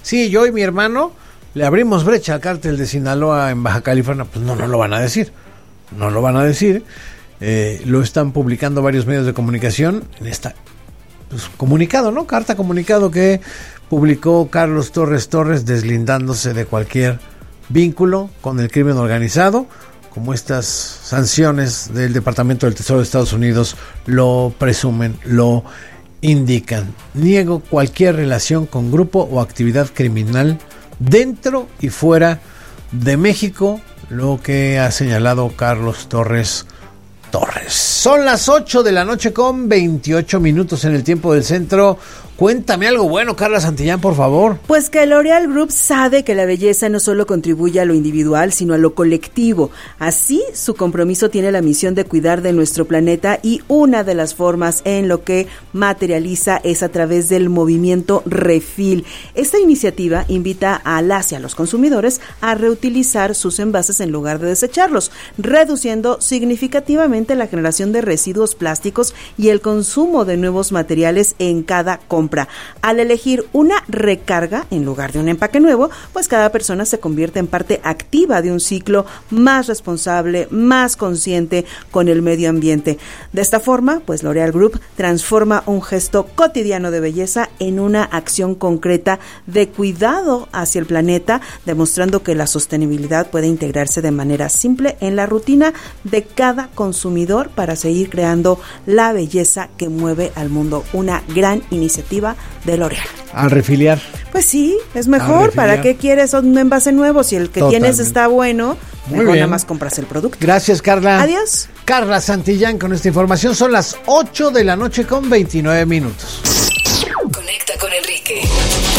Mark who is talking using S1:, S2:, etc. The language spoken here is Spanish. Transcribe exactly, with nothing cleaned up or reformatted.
S1: sí, yo y mi hermano le abrimos brecha al cártel de Sinaloa en Baja California. Pues no, no lo van a decir, no lo van a decir. Eh, lo están publicando varios medios de comunicación en esta pues, comunicado, ¿no? Carta comunicado que publicó Carlos Torres Torres, deslindándose de cualquier vínculo con el crimen organizado, como estas sanciones del Departamento del Tesoro de Estados Unidos lo presumen, lo indican. Niego cualquier relación con grupo o actividad criminal dentro y fuera de México, lo que ha señalado Carlos Torres Torres. Son las ocho de la noche con veintiocho minutos en el tiempo del centro. Cuéntame algo bueno, Carla Santillán, por favor.
S2: Pues que L'Oréal Group sabe que la belleza no solo contribuye a lo individual, sino a lo colectivo. Así, su compromiso tiene la misión de cuidar de nuestro planeta y una de las formas en lo que materializa es a través del movimiento Refill. Esta iniciativa invita a las y a los consumidores a reutilizar sus envases en lugar de desecharlos, reduciendo significativamente la generación de residuos plásticos y el consumo de nuevos materiales en cada compra. Al elegir una recarga en lugar de un empaque nuevo, pues cada persona se convierte en parte activa de un ciclo más responsable, más consciente con el medio ambiente. De esta forma, pues L'Oréal Group transforma un gesto cotidiano de belleza en una acción concreta de cuidado hacia el planeta, demostrando que la sostenibilidad puede integrarse de manera simple en la rutina de cada consumidor para seguir creando la belleza que mueve al mundo. Una gran iniciativa de L'Oréal.
S1: A refiliar.
S2: Pues sí, es mejor. ¿Para qué quieres un envase nuevo? Si el que Totalmente. tienes está bueno,
S1: Muy
S2: mejor
S1: bien.
S2: nada más compras el producto.
S1: Gracias, Carla.
S2: Adiós.
S1: Carla Santillán con esta información. Son las ocho de la noche con veintinueve minutos.